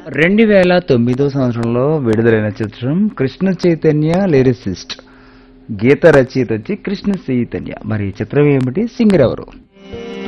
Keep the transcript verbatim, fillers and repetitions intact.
రెండు వేల తొమ్మిదో సంవత్సరంలో విడుదలైన చిత్రం కృష్ణ చైతన్య లిరిసిస్ట్. గీత రచయిత వచ్చి కృష్ణ చైతన్య. మరి ఈ చిత్రం ఏమిటి, సింగర్ ఎవరు?